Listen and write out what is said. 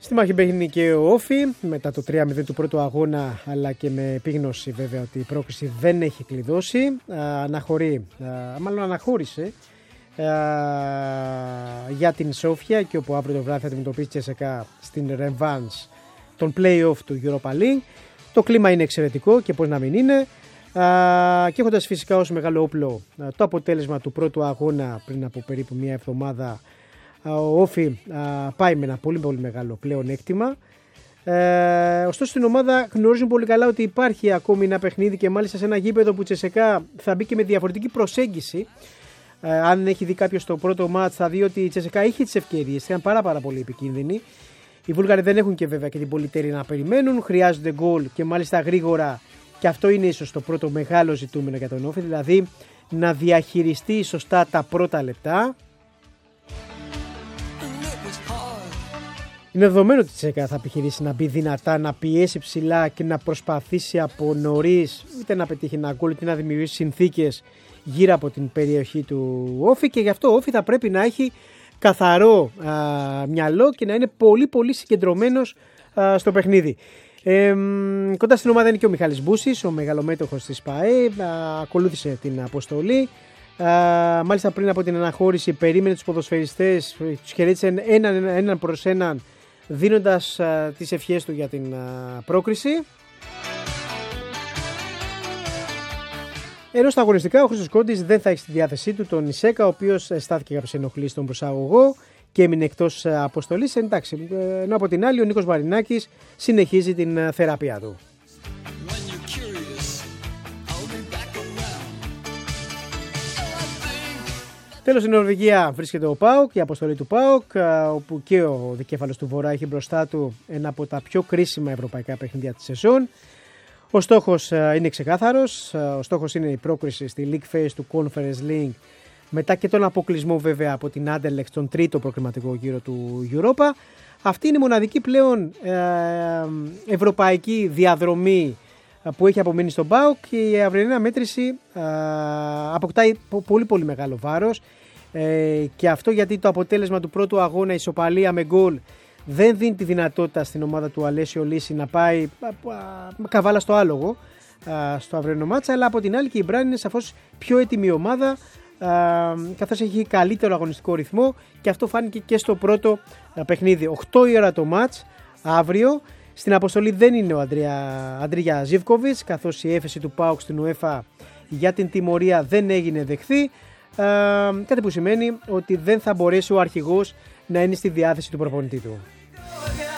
Στη μάχη μπαίνει και ο Όφι μετά το 3-0 του πρώτου αγώνα, αλλά και με επίγνωση βέβαια ότι η πρόκριση δεν έχει κλειδώσει. Αναχώρησε για την Σόφια, και όπου αύριο το βράδυ θα αντιμετωπίσει Τσεσεκά στην Revanche των play-off του Europa League. Το κλίμα είναι εξαιρετικό και πώς να μην είναι. Και έχοντας φυσικά ως μεγάλο όπλο το αποτέλεσμα του πρώτου αγώνα πριν από περίπου μια εβδομάδα, ο Όφι πάει με ένα πολύ πολύ μεγάλο πλεονέκτημα. Ωστόσο στην ομάδα γνωρίζουν πολύ καλά ότι υπάρχει ακόμη ένα παιχνίδι, και μάλιστα σε ένα γήπεδο που Τσεσεκά θα μπει και με διαφορετική προσέγγιση. Αν έχει δει κάποιος το πρώτο μάτς, θα δει ότι η Τσεσεκά είχε τις ευκαιρίες, ήταν πάρα πολύ επικίνδυνοι. Οι Βούλγαροι δεν έχουν και βέβαια και την πολυτέλεια να περιμένουν, χρειάζονται γκολ και μάλιστα γρήγορα, και αυτό είναι ίσως το πρώτο μεγάλο ζητούμενο για τον Όφι, δηλαδή να διαχειριστεί σωστά τα πρώτα λεπτά. Είναι δεδομένο ότι η Τσεσεκά θα επιχειρήσει να μπει δυνατά, να πιέσει ψηλά και να προσπαθήσει από νωρίς είτε να πετύχει ένα γκολ είτε να δημιουργήσει συνθήκες γύρω από την περιοχή του Όφι, και γι' αυτό ο Όφι θα πρέπει να έχει καθαρό μυαλό και να είναι πολύ συγκεντρωμένος στο παιχνίδι. Κοντά στην ομάδα είναι και ο Μιχάλης Μπούσης, ο μεγαλομέτωχος της ΠΑΕ, ακολούθησε την αποστολή. Μάλιστα πριν από την αναχώρηση περίμενε τους ποδοσφαιριστές, τους χαιρέτησε έναν προς έναν, δίνοντας τις ευχές του για την πρόκριση. Ενώ στα αγωνιστικά ο Χρήστος Κόντης δεν θα έχει στη διάθεσή του τον Ισέκα, ο οποίος στάθηκε κάποιες ενοχλήσεις στον προσαγωγό και έμεινε εκτός αποστολής. Εντάξει, ενώ από την άλλη ο Νίκος Μαρινάκης συνεχίζει την θεραπεία του. Τέλος, στην Νορβηγία βρίσκεται ο ΠΑΟΚ, η αποστολή του ΠΑΟΚ, όπου και ο δικέφαλος του Βορρά έχει μπροστά του ένα από τα πιο κρίσιμα ευρωπαϊκά παιχνίδια της σεζόν. Ο στόχος είναι ξεκάθαρος, ο στόχος είναι η πρόκριση στη League Phase του Conference League, μετά και τον αποκλεισμό βέβαια από την Anderlecht στον τρίτο προκριματικό γύρο του Europa. Αυτή είναι η μοναδική πλέον ευρωπαϊκή διαδρομή που έχει απομείνει στον ΠΑΟΚ, και η αυριανή αναμέτρηση αποκτάει πολύ μεγάλο βάρος, και αυτό γιατί το αποτέλεσμα του πρώτου αγώνα, ισοπαλία με γκολ, δεν δίνει τη δυνατότητα στην ομάδα του Αλέσιο Λύση να πάει καβάλα στο άλογο στο αυριανό μάτσα, αλλά από την άλλη και η Μπράν είναι σαφώς πιο έτοιμη ομάδα, καθώς έχει καλύτερο αγωνιστικό ρυθμό, και αυτό φάνηκε και στο πρώτο παιχνίδι. 8 η ώρα το μάτς αύριο. Στην αποστολή δεν είναι ο Αντρίγια Ζίβκοβιτς, καθώς η έφεση του ΠΑΟΚ στην UEFA για την τιμωρία δεν έγινε δεχθή, κάτι που σημαίνει ότι δεν θα μπορέσει ο αρχηγός να είναι στη διάθεση του προπονητή του.